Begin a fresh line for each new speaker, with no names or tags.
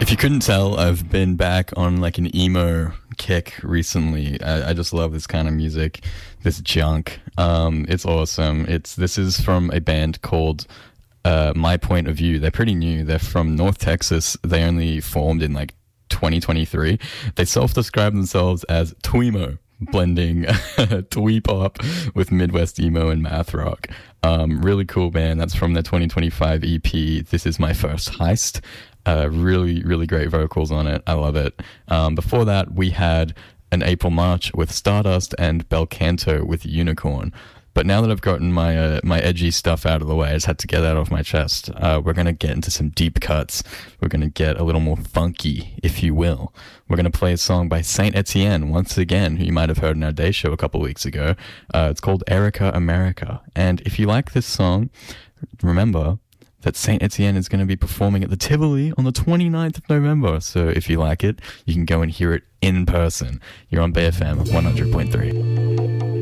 If you couldn't tell, I've been back on like an emo kick recently. I just love this kind of music, this junk. It's awesome. This is from a band called My Point of View. They're pretty new. They're from North Texas. They only formed in like 2023. They self-describe themselves as Tweemo, blending twee pop with Midwest emo and math rock. Really cool band. That's from their 2025 EP. This is My First Heist. Really, really great vocals on it. I love it. Before that, we had an April March with Stardust and Belcanto with Unicorn. But now that I've gotten my edgy stuff out of the way, I just had to get that off my chest. We're going to get into some deep cuts. We're going to get a little more funky, if you will. We're going to play a song by Saint Etienne, once again, who you might have heard in our day show a couple weeks ago. It's called Erica America. And if you like this song, remember that Saint Etienne is going to be performing at the Tivoli on the 29th of November. So if you like it, you can go and hear it in person. You're on BFM 100.3.